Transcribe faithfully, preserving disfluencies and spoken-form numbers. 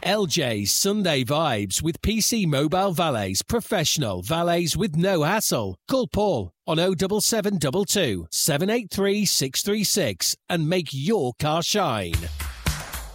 L J's Sunday Vibes with P C Mobile Valets. Professional valets with no hassle. Call Paul on oh seven seven two two, seven eight three, six three six and make your car shine.